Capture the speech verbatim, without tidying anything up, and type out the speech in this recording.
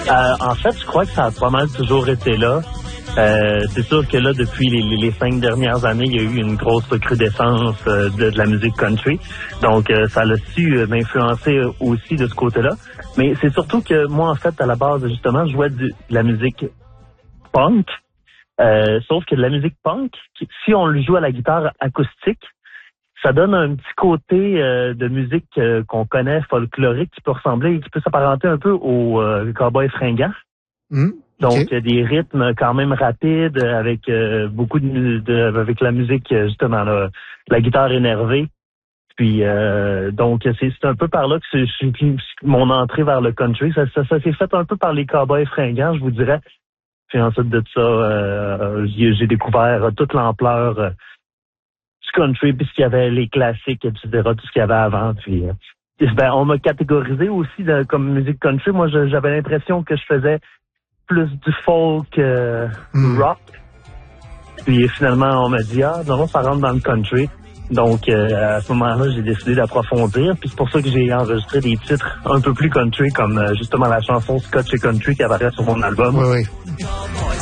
Euh, en fait, je crois que ça a pas mal toujours été là. Euh, c'est sûr que là, depuis les, les cinq dernières années, il y a eu une grosse recrudescence euh, de, de la musique country. Donc, euh, ça l'a su euh, m'influencer euh, aussi de ce côté-là. Mais c'est surtout que moi, en fait, à la base, justement, je jouais du, de la musique punk. Euh, sauf que de la musique punk, si on le joue à la guitare acoustique, ça donne un petit côté euh, de musique euh, qu'on connaît, folklorique, qui peut ressembler, qui peut s'apparenter un peu au euh, cowboy fringant. Mmh, Donc, okay. des rythmes quand même rapides, avec euh, beaucoup de, de, avec la musique, justement, là, la guitare énervée. Puis, euh, donc, c'est, c'est un peu par là que c'est, c'est, mon entrée vers le country. Ça, ça, ça s'est fait un peu par les cowboys fringants, je vous dirais. Puis ensuite de ça, euh, j'ai, j'ai découvert toute l'ampleur euh, du country, puis ce qu'il y avait, les classiques, et cetera, tout ce qu'il y avait avant. Puis, euh, ben, on m'a catégorisé aussi de, comme musique country. Moi, je, j'avais l'impression que je faisais plus du folk euh, mm. rock. Puis finalement, on m'a dit, ah, non, ça rentre dans le country. Donc, euh, à ce moment-là, j'ai décidé d'approfondir. Puis c'est pour ça que j'ai enregistré des titres un peu plus country, comme euh, justement la chanson Scotch et Country qui apparaît sur mon album. Oui, oui.